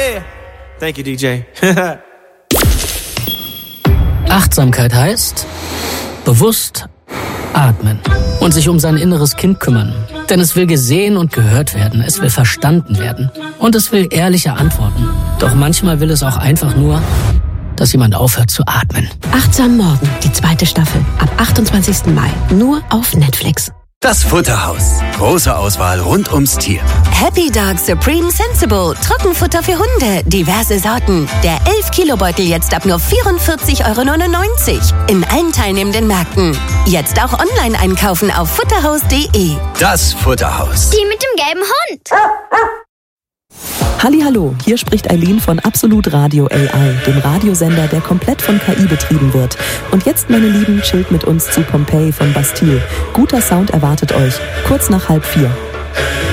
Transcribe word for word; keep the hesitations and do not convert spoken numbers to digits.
Yeah. Thank you, D J. Achtsamkeit heißt bewusst atmen und sich um sein inneres Kind kümmern. Denn es will gesehen und gehört werden, es will verstanden werden und es will ehrliche Antworten. Doch manchmal will es auch einfach nur, dass jemand aufhört zu atmen. Achtsam Morgen, die zweite Staffel, ab achtundzwanzigsten Mai, nur auf Netflix. Das Futterhaus. Große Auswahl rund ums Tier. Happy Dog Supreme Sensible. Trockenfutter für Hunde. Diverse Sorten. Der elf Kilo Beutel jetzt ab nur vierundvierzig Euro neunundneunzig. In allen teilnehmenden Märkten. Jetzt auch online einkaufen auf futterhaus punkt de. Das Futterhaus. Die mit dem gelben Hund. Hallihallo, hier spricht Eileen von Absolut Radio A I, dem Radiosender, der komplett von K I betrieben wird. Und jetzt, meine Lieben, chillt mit uns zu Pompeii von Bastille. Guter Sound erwartet euch, kurz nach halb vier.